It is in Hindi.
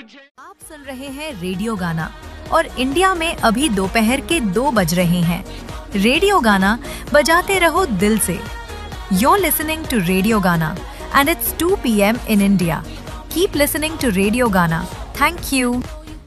आप सुन रहे हैं रेडियो गाना और इंडिया में अभी दोपहर के 2 बज रहे हैं। रेडियो गाना बजाते रहो दिल से। You're listening to Radio Gana and it's 2 p.m. in India. Keep listening to Radio Gana. Thank you.